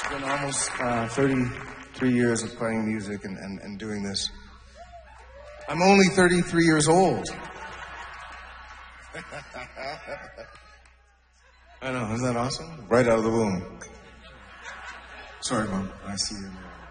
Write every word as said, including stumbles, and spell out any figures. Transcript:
It's been almost uh, thirty-three years of playing music and, and, and doing this. I'm only thirty-three years old. I know, isn't that awesome? Right out of the womb. Sorry, Mom. I see you.